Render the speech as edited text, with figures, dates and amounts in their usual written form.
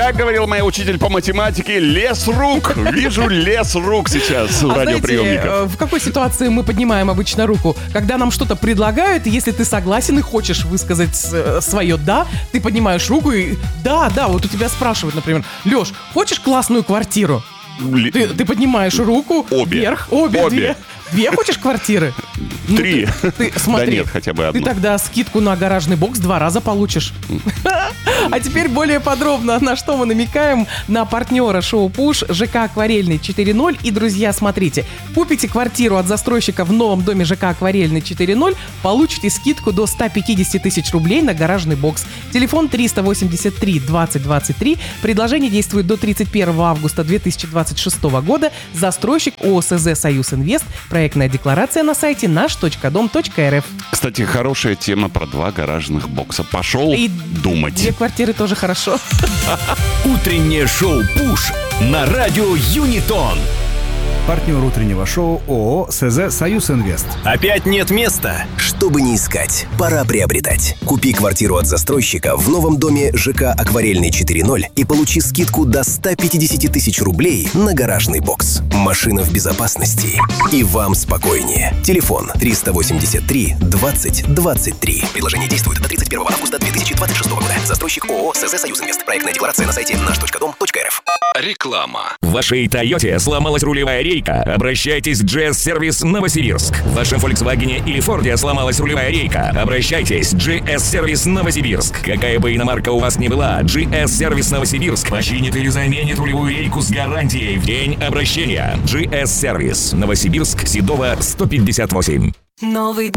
Как говорил моя учитель по математике, лес рук. Вижу лес рук сейчас у радиоприемников. Знаете, в какой ситуации мы поднимаем обычно руку? Когда нам что-то предлагают, и если ты согласен и хочешь высказать свое «да», ты поднимаешь руку и «да». Вот у тебя спрашивают, например, Леш, хочешь классную квартиру? Ты поднимаешь руку вверх. Обе. Две хочешь квартиры? 3. Ты смотри, да нет, хотя бы одну. Ты тогда скидку на гаражный бокс 2 раза получишь. А теперь более подробно, на что мы намекаем. На партнера шоу «Пуш» ЖК «Акварельный» 4.0. И, друзья, смотрите, купите квартиру от застройщика в новом доме ЖК «Акварельный» 4.0, получите скидку до 150 тысяч рублей на гаражный бокс. Телефон 383 20 23. Предложение действует до 31 августа 2026 года. Застройщик ООСЗ «Союз Инвест». Проектная декларация на сайте наш.дом.рф. Кстати, хорошая тема про 2 гаражных бокса. Пошел думать. 2 квартиры тоже хорошо. Утреннее шоу «Пуш» на радио Юнитон. Партнер утреннего шоу ООО СЗ «Союз Инвест». Опять нет места? Чтобы не искать, пора приобретать. Купи квартиру от застройщика в новом доме ЖК «Акварельный» 4.0 и получи скидку до 150 тысяч рублей на гаражный бокс. Машина в безопасности. И вам спокойнее. Телефон 383 20 23. Предложение действует до 31 августа 2026 года. Застройщик ООО СЗ «Союз Инвест». Проектная декларация на сайте наш.дом.рф. Реклама. В вашей Тойоте сломалась рулевая рейка? Обращайтесь в GS-сервис Новосибирск. В вашем Volkswagen или Форде сломалась рулевая рейка? Обращайтесь в GS-сервис Новосибирск. Какая бы иномарка у вас ни была, GS-сервис Новосибирск починит или заменит рулевую рейку с гарантией в день обращения. GS-сервис Новосибирск, Седова, 158. Новый